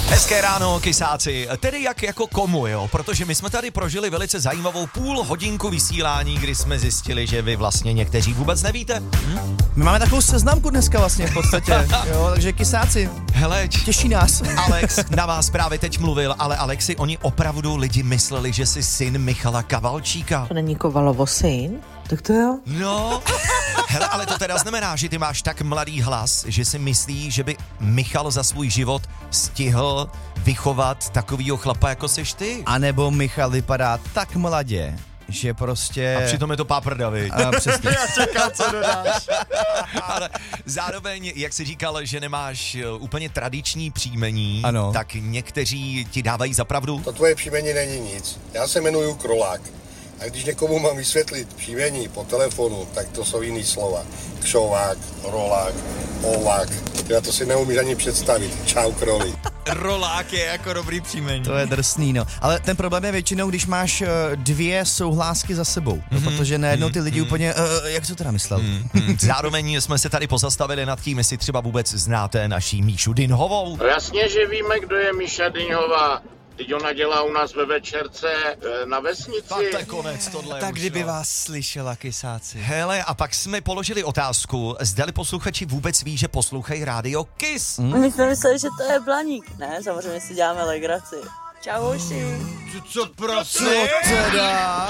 Hezké ráno, kysáci. Tedy jak jako komu, jo? Protože my jsme tady prožili velice zajímavou půl hodinku vysílání, kdy jsme zjistili, že vy vlastně někteří vůbec nevíte. My máme takovou seznamku dneska vlastně v podstatě, jo, takže kysáci, Hele, těší nás. Alex na vás právě teď mluvil, ale Alexi, oni opravdu lidi mysleli, že jsi syn Michala Kavalčíka. To není Kovalovo syn? Tak to jo. No, hele, ale to teda znamená, že ty máš tak mladý hlas, že si myslíš, že by Michal za svůj život stihl vychovat takovýho chlapa, jako seš ty. A nebo Michal vypadá tak mladě, že prostě... A přitom je to páprda, viď? Přesně. Já čekám, co dodáš. Ale zároveň, jak jsi říkal, že nemáš úplně tradiční příjmení, ano. Tak někteří ti dávají za pravdu. To tvoje příjmení není nic. Já se jmenuji Krolák. A když někomu mám vysvětlit příjmení po telefonu, tak to jsou jiný slova. Kšovák, rolák, ovák. Já to si neumíš ani představit. Čau, kroli. Rolák je jako dobrý příjmení. To je drsný, no. Ale ten problém je většinou, když máš dvě souhlásky za sebou. No, protože najednou ty lidi úplně, jak to teda myslel? Zároveň jsme se tady pozastavili nad tím, jestli třeba vůbec znáte naší Míšu Dynhovou. No jasně, že víme, kdo je Míša Dyňhová. Teď ona dělá u nás ve večerce na vesnici. Tak to je konec, tohle Tak už, kdyby no. vás slyšela, kysáci. Hele, a pak jsme položili otázku, zdali posluchači vůbec ví, že poslouchají rádio Kiss. My jsme mysleli, že to je Blaník. Ne, samozřejmě si děláme legraci. Čau, hoši. Co prosím? Co teda?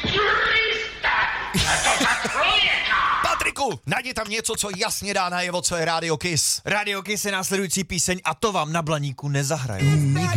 Patriku, najdi tam něco, co jasně dá najevo, co je rádio Kiss. Radio Kiss je následující píseň a to vám na Blaníku nezahraju.